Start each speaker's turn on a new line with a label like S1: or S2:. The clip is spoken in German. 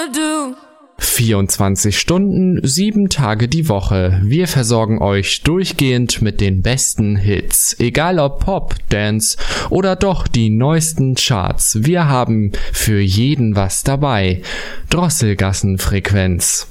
S1: wanna do.
S2: 24 Stunden, 7 Tage die Woche. Wir versorgen euch durchgehend mit den besten Hits. Egal ob Pop, Dance oder doch die neuesten Charts. Wir haben für jeden was dabei. Drosselgassenfrequenz.